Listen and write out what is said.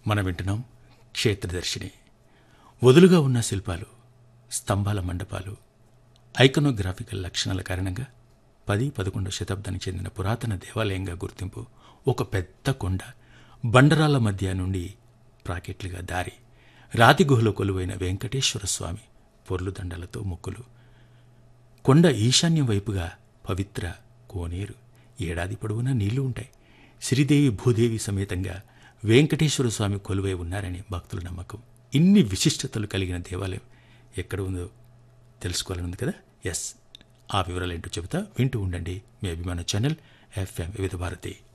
మనం వింటున్నాం క్షేత్రదర్శిని. వదులుగా ఉన్న శిల్పాలు, స్తంభాల మండపాలు, ఐకనోగ్రాఫికల్ లక్షణాల కారణంగా 10-11 శతాబ్దానికి చెందిన పురాతన దేవాలయంగా గుర్తింపు. ఒక పెద్ద కొండ, బండరాళ్ల మధ్య నుండి ప్రాకెట్లుగా దారి, రాతి గుహలో కొలువైన వెంకటేశ్వర స్వామి పొర్లుదండలతో మొక్కులు, కొండ ఈశాన్యం వైపుగా పవిత్ర కోనేరు, ఏడాది పొడవునా నీళ్లు ఉంటాయి. శ్రీదేవి భూదేవి సమేతంగా వెంకటేశ్వర స్వామి కొలువై ఉన్నారని భక్తుల నమ్మకం. ఇన్ని విశిష్టతలు కలిగిన దేవాలయం ఎక్కడ ఉందో తెలుసుకోవాలని ఉంది కదా. ఎస్, ఆ వివరాలు ఏంటో చెబుతా, వింటూ ఉండండి మీ అభిమాన ఛానల్ FM వివిధ భారతి.